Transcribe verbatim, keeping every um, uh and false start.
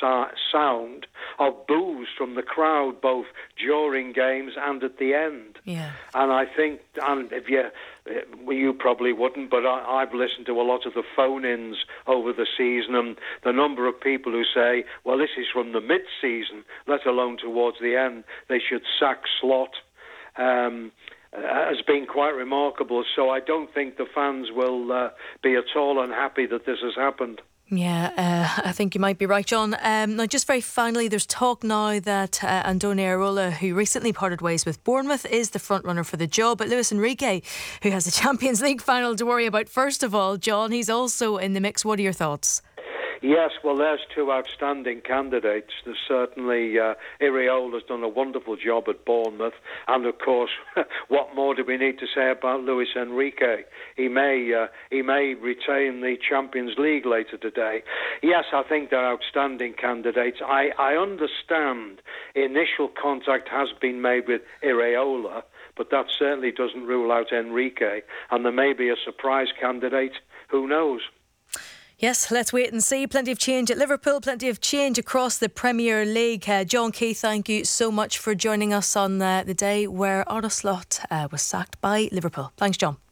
sa- sound of boos from the crowd, both during games and at the end. Yeah. And I think, and if you, well, you probably wouldn't, but I, I've listened to a lot of the phone-ins over the season, and the number of people who say, well, this is from the mid-season, let alone towards the end, they should sack Slot, um, has been quite remarkable. So I don't think the fans will uh, be at all unhappy that this has happened. Yeah, uh, I think you might be right, John. Um, now, just very finally, there's talk now that uh, Andoni Iraola, who recently parted ways with Bournemouth, is the front runner for the job. But Luis Enrique, who has the Champions League final to worry about first of all, John, he's also in the mix. What are your thoughts? Yes, well, there's two outstanding candidates. There's certainly uh, Iraola's done a wonderful job at Bournemouth, and of course, what more do we need to say about Luis Enrique? He may uh, he may retain the Champions League later today. Yes, I think they're outstanding candidates. I, I understand initial contact has been made with Iraola, but that certainly doesn't rule out Enrique, and there may be a surprise candidate. Who knows? Yes, let's wait and see. Plenty of change at Liverpool, plenty of change across the Premier League. Uh, John Keith, thank you so much for joining us on uh, the day where Arne Slot uh, was sacked by Liverpool. Thanks, John.